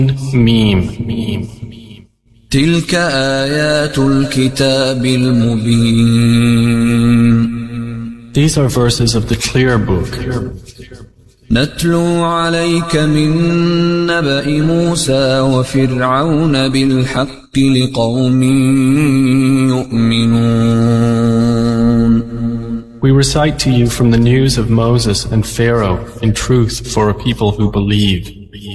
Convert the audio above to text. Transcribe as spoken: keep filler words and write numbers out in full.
ميم ميم تلك آيات الكتاب المبين. These are verses of the clear book. نتلو عليك من نبأ موسى وفرعون بالحق لقوم يؤمنون. We recite to you from the news of Moses and Pharaoh in truth for a people who believe.